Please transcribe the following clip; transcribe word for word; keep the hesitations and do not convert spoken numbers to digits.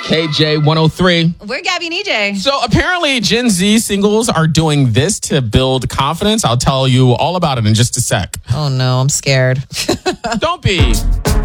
K J one oh three. We're Gabby and E J. So apparently Gen Z singles are doing this to build confidence. I'll tell you all about it in just a sec. Oh no, I'm scared. Don't be.